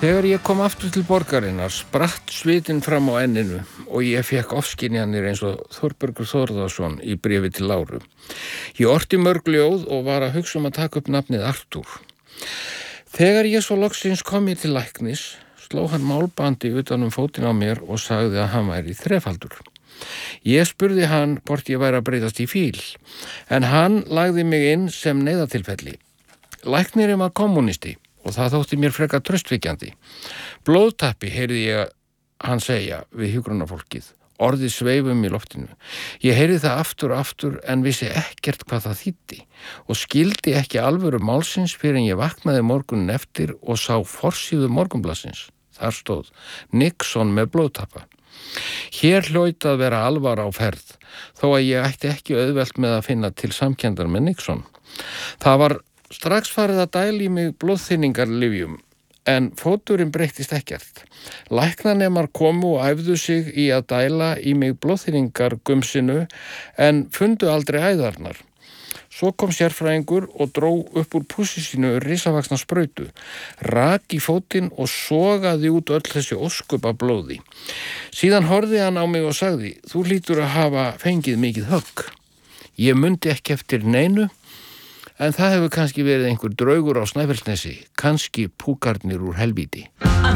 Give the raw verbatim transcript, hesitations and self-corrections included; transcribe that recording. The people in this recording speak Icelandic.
Þegar ég kom aftur til borgarinnar spratt svitinn fram á enninu og ég fekk ofskynjanir eins og Þórbergur Þórðarson í bréfi til Láru. Ég orti mörg ljóð og var að hugsa um að taka upp nafnið Artúr. Þegar ég svo loksins kom ég til læknis, sló hann málbandi utan um fótinn á mér og sagði að hann væri þrefaldur. Ég spurði hann hvort ég væri að breytast í fíl, en hann lagði mig inn sem neyðartilfelli. Læknirinn var kommunisti og það þótti mér frekar traustvekjandi. Blóðtappi heyrði ég hann segja við hjúkrunarfólkið. Orðið sveifum í loftinu. Ég heyrði það aftur og aftur en vissi ekkert hvað það þýddi og skildi ekki alvöru málsins fyrir en ég vaknaði morgunin eftir og sá forsíðu Morgunblaðsins. Þar stóð Nixon með blóðtappa. Hér hlaut að vera alvara á ferð, þó að ég ætti ekki auðvelt með að finna til samkenndar með Nixon. Það var strax farið að dæla í mig blóðþynningarlyfjum, en fóturinn breyttist ekkert. Læknanemar komu og æfðu sig í að dæla í mig blóðþynningargumsinu, en fundu aldrei æðarnar. Svo kom sérfræðingur og dró upp úr pússi sínu risavaxna sprautu, rak í fótinn og sogaði út öll þessi ósköp af blóði. Síðan horfði hann á mig og sagði, þú hlýtur að hafa fengið mikið högg. Ég mundi ekki eftir neinu, en það hefur kannski verið einhver draugur á Snæfellsnesi, kannski púkarnir úr helvíti.